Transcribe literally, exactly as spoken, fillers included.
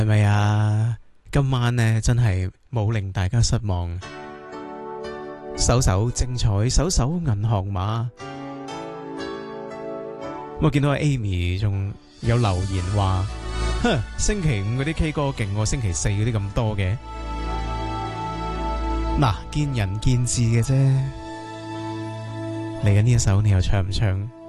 係咪啊？今晚呢真係冇令大家失望，首首精彩，首首銀行碼。我見到阿 Amy 仲有留言話，哼，星期五嗰啲 K 歌勁過星期四嗰啲咁多嘅。嗱，見仁見智嘅啫。嚟緊呢一首，你又唱唔唱？